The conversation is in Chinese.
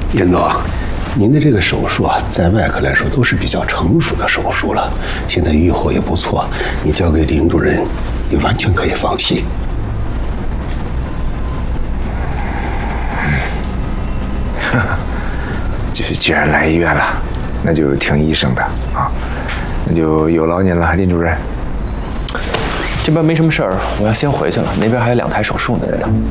严总，您的这个手术啊，在外科来说都是比较成熟的手术了，现在预后也不错，你交给林主任，你完全可以放心。 既然来医院了，那就听医生的啊，那就有劳您了，林主任。 这边没什么事儿，我要先回去了，那边还有2台手术呢，在这。